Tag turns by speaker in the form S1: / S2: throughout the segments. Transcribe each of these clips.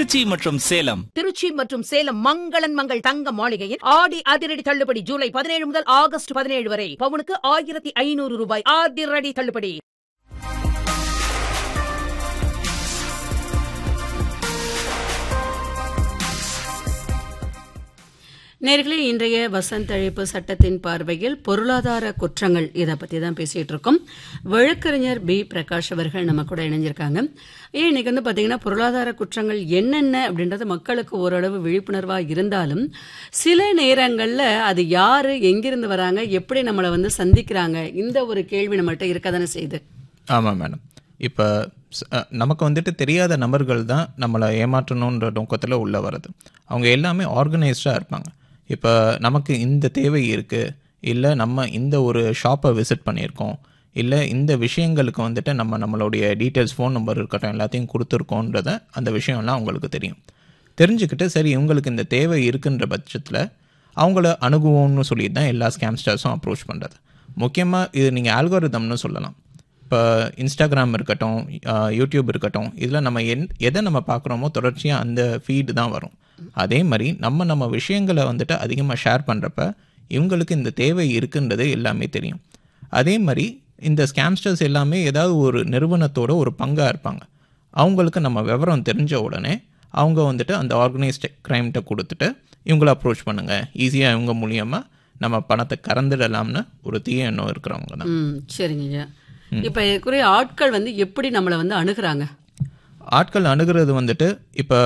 S1: திருச்சி மற்றும் சேலம்.
S2: திருச்சி மற்றும் சேலம் மங்களன் மங்கள் தங்க மாளிகையில் ஆடி அதிரடி தள்ளுபடி ஜூலை 17 முதல் ஆகஸ்ட் 17 வரை. பவுனுக்கு 1500 ரூபாய் அதிரடி தள்ளுபடி.
S3: நேர்களே, இன்றைய வசந்த் அழைப்பு சட்டத்தின் பார்வையில் பொருளாதார குற்றங்கள் இதை பற்றி தான் பேசிகிட்டு இருக்கோம். வழக்கறிஞர் பி பிரகாஷ் அவர்கள் நம்ம கூட இணைஞ்சிருக்காங்க. இன்னைக்கு வந்து பார்த்தீங்கன்னா பொருளாதார குற்றங்கள் என்னென்ன அப்படின்றது மக்களுக்கு ஓரளவு விழிப்புணர்வாக இருந்தாலும் சில நேரங்களில் அது யார், எங்கிருந்து வராங்க, எப்படி நம்மளை வந்து சந்திக்கிறாங்க, இந்த ஒரு கேள்வி நம்மகிட்ட இருக்க தானே செய்யுது.
S4: ஆமாம் மேடம். இப்போ நமக்கு வந்துட்டு தெரியாத நபர்கள் தான் நம்மளை ஏமாற்றணுன்ற நோக்கத்தில் உள்ளே வருது. அவங்க எல்லாமே ஆர்கனைஸ்டாக இருப்பாங்க. இப்போ நமக்கு இந்த தேவை இருக்குது, இல்லை நம்ம இந்த ஒரு ஷாப்பை விசிட் பண்ணியிருக்கோம், இல்லை இந்த விஷயங்களுக்கு வந்துட்டு நம்மளுடைய டீட்டெயில்ஸ், ஃபோன் நம்பர் இருக்கட்டும் எல்லாத்தையும் கொடுத்துருக்கோன்றத அந்த விஷயம்லாம் அவங்களுக்கு தெரியும். தெரிஞ்சுக்கிட்டு சரி இவங்களுக்கு இந்த தேவை இருக்குன்ற பட்சத்தில் அவங்கள அணுகுவோம்னு சொல்லி தான் எல்லா ஸ்கேம்ஸ்டர்ஸும் அப்ரோச் பண்ணுறது. முக்கியமாக இது நீங்கள் ஆல்கோரிதம்னு சொல்லலாம். இப்போ இன்ஸ்டாகிராம் இருக்கட்டும், யூடியூப் இருக்கட்டும், இதில் நம்ம எதை நம்ம பார்க்குறோமோ தொடர்ச்சியாக அந்த ஃபீடு தான் வரும். அதே மாதிரி நம்ம விஷயங்களை வந்துட்டு அதிகமாக ஷேர் பண்ணுறப்ப இவங்களுக்கு இந்த தேவை இருக்குன்றது எல்லாமே தெரியும். அதே மாதிரி இந்த ஸ்கேம்ஸ்டர்ஸ் எல்லாமே ஏதாவது ஒரு நிறுவனத்தோட ஒரு பங்காக இருப்பாங்க. அவங்களுக்கு நம்ம விவரம் தெரிஞ்ச உடனே அவங்க வந்துட்டு அந்த ஆர்கனைஸ்டு க்ரைம்கிட்ட கொடுத்துட்டு இவங்கள அப்ரோச் பண்ணுங்கள், ஈஸியாக இவங்க மூலியமாக நம்ம பணத்தை கறந்துடலாம்னு ஒரு தீய எண்ணம் இருக்கிறவங்க தான்.
S3: சரிங்க. இப்போ இதுக்குரிய ஆட்கள் வந்து எப்படி நம்மளை வந்து அணுகிறாங்க?
S4: ஆட்கள் அணுகிறது வந்துட்டு இப்போ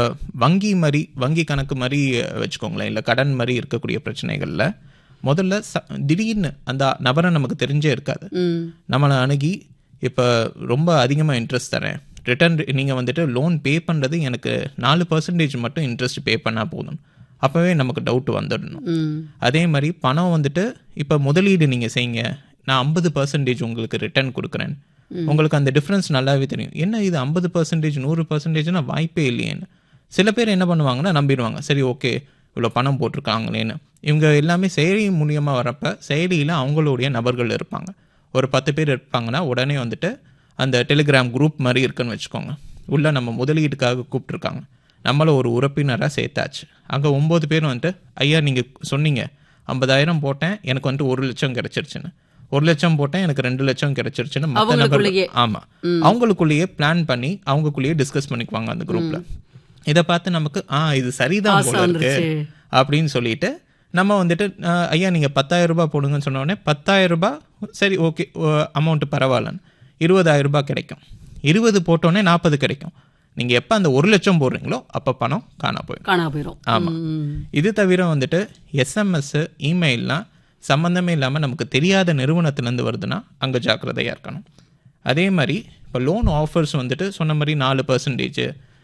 S4: வங்கி கணக்கு மாதிரி வச்சுக்கோங்களேன், இல்லை கடன் மாதிரி இருக்கக்கூடிய பிரச்சனைகளில் முதல்ல திடீர்னு அந்த நபரை நமக்கு தெரிஞ்சே இருக்காது. நம்மளை அணுகி இப்போ ரொம்ப அதிகமாக இன்ட்ரெஸ்ட் தரேன், ரிட்டர்ன் நீங்கள் வந்துட்டு லோன் பே பண்ணுறது எனக்கு 4% மட்டும் இன்ட்ரெஸ்ட் பே பண்ணால் போதும், அப்போவே நமக்கு டவுட் வந்துடணும். அதே மாதிரி பணம் வந்துட்டு இப்போ முதலீடு நீங்கள் செய்யுங்க, நான் 50% உங்களுக்கு ரிட்டர்ன் கொடுக்குறேன். உங்களுக்கு அந்த டிஃப்ரென்ஸ் நல்லாவே தெரியும். என்ன இது 50%, 100%னா வாய்ப்பே இல்லையேன்னு சில பேர் என்ன பண்ணுவாங்கன்னா நம்பிடுவாங்க. சரி ஓகே இவ்வளோ பணம் போட்டிருக்காங்களேன்னு. இவங்க எல்லாமே செயலி மூலியமாக வரப்போ செயலியில் அவங்களுடைய நபர்கள் இருப்பாங்க. ஒரு 10 பேர் இருப்பாங்கன்னா உடனே வந்துட்டு அந்த டெலிகிராம் குரூப் மாதிரி இருக்குன்னு வச்சுக்கோங்க. உள்ளே நம்ம முதலீட்டுக்காக கூப்பிட்ருக்காங்க, நம்மளை ஒரு உறுப்பினராக சேர்த்தாச்சு. அங்கே 9 பேர் வந்துட்டு ஐயா நீங்கள் சொன்னீங்க 50,000 போட்டேன் எனக்கு வந்துட்டு 1 லட்சம் கிடச்சிருச்சுன்னு, 1 லட்சம் போட்டேன் எனக்கு 2 லட்சம் கிடைச்சிருச்சுன்னு மற்ற நபர்கள் ஆமாம் அவங்களுக்குள்ளேயே பிளான் பண்ணி அவங்களுக்குள்ளேயே டிஸ்கஸ் பண்ணிக்குவாங்க அந்த குரூப்பில். இதை பார்த்து நமக்கு இது சரிதான் போல இருக்கு அப்படின்னு சொல்லிட்டு நம்ம வந்துட்டு ஐயா நீங்கள் 10,000 ரூபாய் போடுங்கன்னு சொன்ன உடனே 10,000 ரூபாய் சரி ஓகே அமௌண்ட்டு பரவாயில்லன்னு 20,000 ரூபாய் கிடைக்கும். 20 போட்டோன்னே 40 கிடைக்கும். நீங்கள் எப்போ அந்த 1 லட்சம் போடுறீங்களோ அப்போ பணம் காணா போயிடும். ஆமாம். இது தவிர வந்துட்டு எஸ்எம்எஸ், இமெயில்லாம் சம்மந்தமே இல்லாமல் நமக்கு தெரியாத நிறுவனத்துலேருந்து வருதுன்னா அங்கே ஜாக்கிரதையாக இருக்கணும். அதே மாதிரி இப்போ லோன் ஆஃபர்ஸ் வந்துட்டு சொன்ன மாதிரி 4%,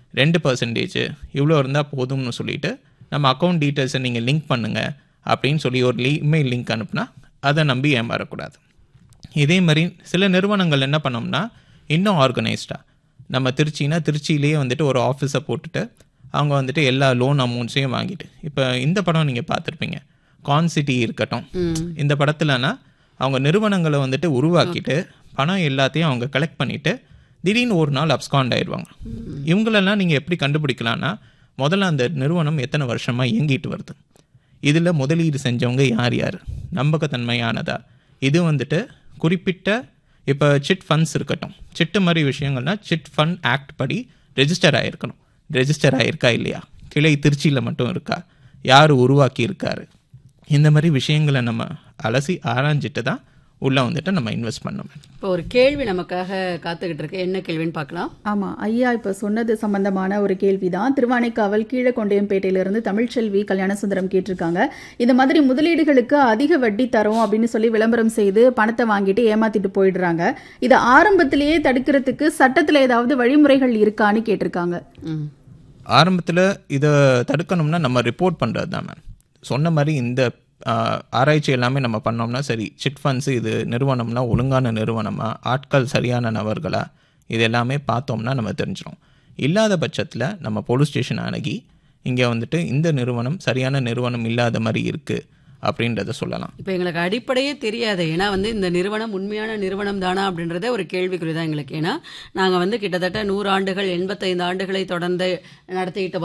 S4: 2% இவ்வளோ இருந்தால் போதும்னு சொல்லிட்டு நம்ம அக்கௌண்ட் டீட்டெயில்ஸை நீங்கள் லிங்க் பண்ணுங்கள் அப்படின்னு சொல்லி ஒரு இமெயில் லிங்க் அனுப்புனா அதை நம்பி ஏமாறக்கூடாது. இதே மாதிரி சில நிறுவனங்கள் என்ன பண்ணோம்னா இன்னும் ஆர்கனைஸ்டாக நம்ம திருச்சியிலேயே வந்துட்டு ஒரு ஆஃபீஸை போட்டுட்டு அவங்க வந்துட்டு எல்லா லோன் அமௌண்ட்ஸையும் வாங்கிட்டு, இப்போ இந்த படம் நீங்கள் பார்த்துருப்பீங்க கான்சிட்டி இருக்கட்டும், இந்த படத்துலனா அவங்க நிறுவனங்களை வந்துட்டு உருவாக்கிட்டு பணம் எல்லாத்தையும் அவங்க கலெக்ட் பண்ணிவிட்டு திடீர்னு ஒரு நாள் அப்ஸ்காண்ட் ஆயிடுவாங்க. இவங்களெல்லாம் நீங்கள் எப்படி கண்டுபிடிக்கலான்னா முதல்ல அந்த நிறுவனம் எத்தனை வருஷமாக இயங்கிட்டு வருது, இதில் முதலீடு செஞ்சவங்க யார், நம்பகத்தன்மையானதா, இது வந்துட்டு குறிப்பிட்ட இப்போ சிட் ஃபண்ட்ஸ் இருக்கட்டும், சிட்டு மாதிரி விஷயங்கள்னால் சிட் ஃபண்ட் ஆக்ட் படி ரெஜிஸ்டர் ஆகிருக்கணும். ரெஜிஸ்டர் ஆகிருக்கா இல்லையா, கிளை திருச்சியில் மட்டும் இருக்கா, யார் உருவாக்கி இருக்காரு, இந்த மாதிரி விஷயங்களை நம்ம அலசி ஆராய்ஞ்சிட்டு தான் உள்ளே வந்துட்டு நம்ம இன்வெஸ்ட் பண்ணோம்.
S3: இப்போ ஒரு கேள்வி நமக்காக காத்துக்கிட்டு இருக்கு, என்ன கேள்வின்னு பார்க்கலாம்.
S5: ஆமாம் ஐயா, இப்போ சொன்னது சம்பந்தமான ஒரு கேள்வி தான். திருவானைக்காவல் கீழக்கொண்டையம்பேட்டையிலிருந்து தமிழ்ச்செல்வி கல்யாணசுந்தரம் கேட்டிருக்காங்க. இந்த மாதிரி முதலீடுகளுக்கு அதிக வட்டி தரோம் அப்படின்னு சொல்லி விளம்பரம் செய்து பணத்தை வாங்கிட்டு ஏமாத்திட்டு போயிடுறாங்க. இதை ஆரம்பத்திலேயே தடுக்கிறதுக்கு சட்டத்தில் ஏதாவது வழிமுறைகள் இருக்கான்னு கேட்டிருக்காங்க.
S4: ஆரம்பத்தில் இதை தடுக்கணும்னா நம்ம ரிப்போர்ட் பண்ணுறது தான் மேம். சொன்ன மாதிரி இந்த ஆராய்ச்சி எல்லாமே நம்ம பண்ணோம்னா சரி, சிட் ஃபண்ட்ஸு இது நிறுவனம்னா ஒழுங்கான நிறுவனமா, ஆட்கள் சரியான நபர்களா, இது எல்லாமே பார்த்தோம்னா நம்ம தெரிஞ்சிடும். இல்லாத பட்சத்தில் நம்ம போலீஸ் ஸ்டேஷன் அணுகி இங்கே வந்துட்டு இந்த நிறுவனம் சரியான நிறுவனம் இல்லாத மாதிரி இருக்குது அப்படின்றத சொல்லலாம்.
S3: இப்போ எங்களுக்கு அடிப்படையே தெரியாது, ஏன்னா வந்து இந்த நிறுவனம் உண்மையான நிறுவனம் தானா அப்படின்றதே ஒரு கேள்விக்குறி தான் எங்களுக்கு. ஏன்னா நாங்கள் வந்து கிட்டத்தட்ட 100 ஆண்டுகள் 85 ஆண்டுகளை தொடர்ந்து நடத்திக்கிட்டு